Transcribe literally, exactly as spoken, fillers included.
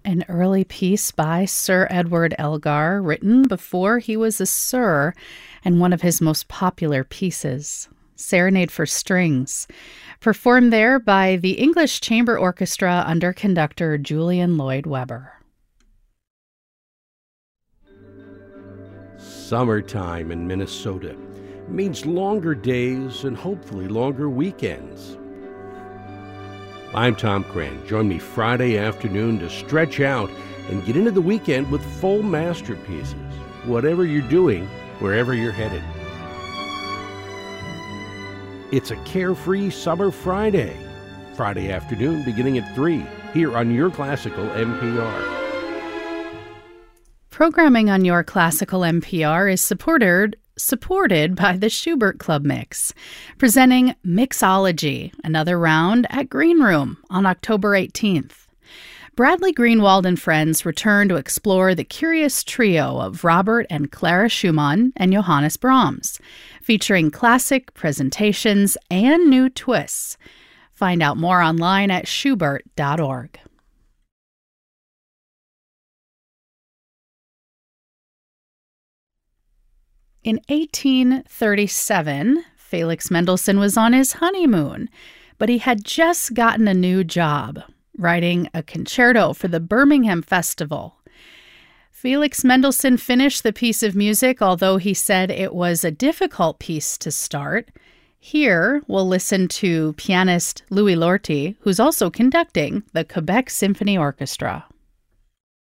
An early piece by Sir Edward Elgar, written before he was a Sir, and one of his most popular pieces, Serenade for Strings, performed there by the English Chamber Orchestra under conductor Julian Lloyd Webber. Summertime in Minnesota means longer days and hopefully longer weekends. I'm Tom Cran. Join me Friday afternoon to stretch out and get into the weekend with full masterpieces, whatever you're doing, wherever you're headed. It's a carefree summer Friday. Friday afternoon beginning at three, here on Your Classical N P R. Programming on Your Classical N P R is supported supported by the Schubert Club Mix, presenting Mixology, another round at Green Room on October eighteenth. Bradley Greenwald and friends return to explore the curious trio of Robert and Clara Schumann and Johannes Brahms, featuring classic presentations and new twists. Find out more online at schubert dot org. In eighteen thirty-seven, Felix Mendelssohn was on his honeymoon, but he had just gotten a new job, writing a concerto for the Birmingham Festival. Felix Mendelssohn finished the piece of music, although he said it was a difficult piece to start. Here, we'll listen to pianist Louis Lorty, who's also conducting the Quebec Symphony Orchestra.